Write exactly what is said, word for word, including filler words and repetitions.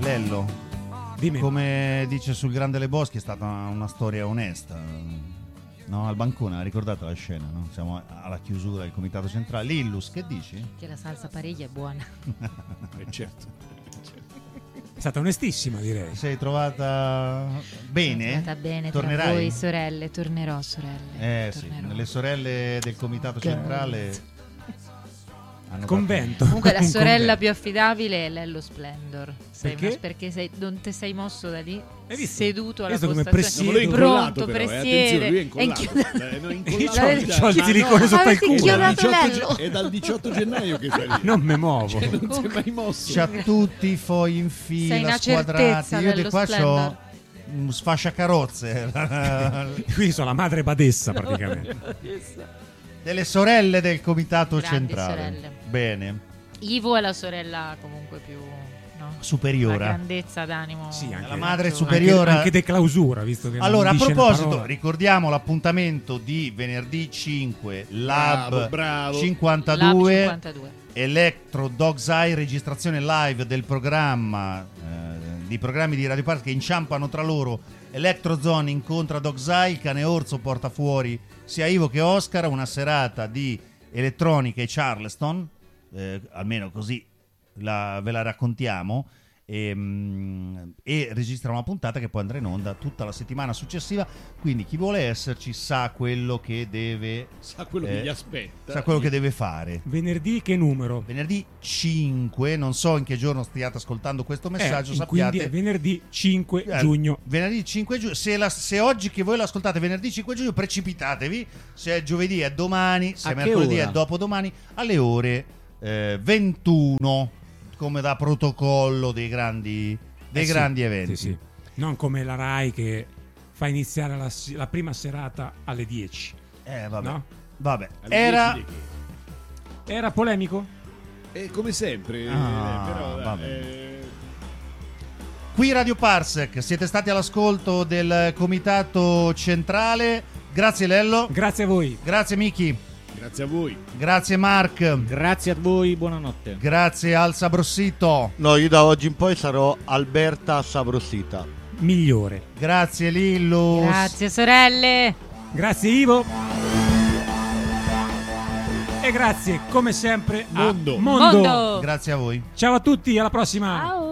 Lello, Dimmi. come dice sul Grande Le Boschi, è stata una, una storia onesta. No, al bancone, ha ricordato la scena, no? Siamo alla chiusura del comitato centrale. Lillus, che dici? Che la salsa pariglia è buona. Eh, certo. È stata onestissima, direi. Sei trovata bene? Sono trovata bene. Tornerai? Tra voi sorelle, tornerò sorelle. Eh tornerò. sì, le sorelle del comitato Girls. centrale hanno Convento. Comunque la Un sorella convento. più affidabile è Lello Splendor. Sei Perché? una- perché sei, non ti sei mosso da lì, Hai visto? seduto alla Hai visto come postazione, presiede? No, ma lui è pronto, incollato, però, eh, presiede. attenzione, lui è È incollato. inchiodato. Eh, no, è E incollato c'ho il- da- c'ho il ma silicone no, sotto ma il avete culo. inchiodato dal Lello? diciotto ge- è dal diciotto gennaio che sei lì. Non mi muovo. Cioè, non si è mai mosso. C'ha tutti i fogli in Sei fila, una squadrati. certezza, Io di Lello qua Splendor. c'ho un sfasciacarrozze Quindi sono la madre badessa praticamente. delle sorelle del comitato Grandi centrale. sorelle. Bene, Ivo è la sorella comunque più, no? La superiore. grandezza d'animo. Sì, anche La madre maggiore. superiore. Anche, anche de clausura, visto che Allora, a non dice una proposito, parola. ricordiamo l'appuntamento di venerdì cinque, Lab Bravo, bravo. cinquantadue, Lab cinquantadue. Electro Dog's Eye, registrazione live del programma, eh, di programmi di Radio Park che inciampano tra loro. Electro Zone incontra Dog's Eye, il cane orso porta fuori sia Ivo che Oscar, una serata di elettronica e Charleston, eh, almeno così la- ve la raccontiamo. E, mm, e registra una puntata che poi andrà in onda tutta la settimana successiva, quindi chi vuole esserci sa quello che deve Sa quello eh, che gli aspetta. sa quello che deve fare. Venerdì che numero? Venerdì cinque, non so in che giorno stiate ascoltando questo messaggio, Eh, sappiate. quindi è venerdì cinque Eh, giugno. Venerdì cinque giugno. Se, la- se oggi che voi l'ascoltate venerdì cinque giugno, precipitatevi. Se è giovedì è domani, se A è che mercoledì ora? è dopodomani alle ore eh, ventuno, come da protocollo dei grandi, dei Eh sì, grandi eventi. Sì, sì. Non come la Rai che fa iniziare la, la prima serata alle dieci. Eh, vabbè. No? Vabbè. Alle Era dieci di che? Era polemico? Eh, come sempre. Ah, eh, però, vabbè. eh, qui Radio Parsec, siete stati all'ascolto del comitato centrale. Grazie Lello, Grazie a voi. grazie Miki, grazie a voi. grazie Mark, Grazie a voi, buonanotte. grazie al Sabrossito, No, io da oggi in poi sarò Alberta Sabrossita. Migliore. grazie Lillus, Grazie sorelle. Grazie Ivo. E grazie come sempre a Mondo. Mondo. Mondo. grazie a voi. Ciao a tutti, alla prossima. Ciao.